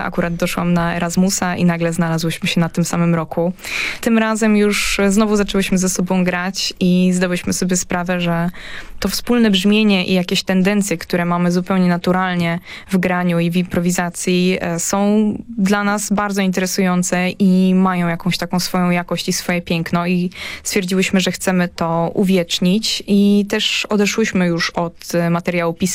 akurat doszłam na Erasmusa i nagle znalazłyśmy się na tym samym roku. Tym razem już znowu zaczęłyśmy ze sobą grać i zdałyśmy sobie sprawę, że to wspólne brzmienie i jakieś tendencje, które mamy zupełnie naturalnie w graniu i w improwizacji, są dla nas bardzo interesujące i mają jakąś taką swoją jakość i swoje piękno i stwierdziłyśmy, że chcemy to uwiecznić i też odeszłyśmy już od materiału pisanego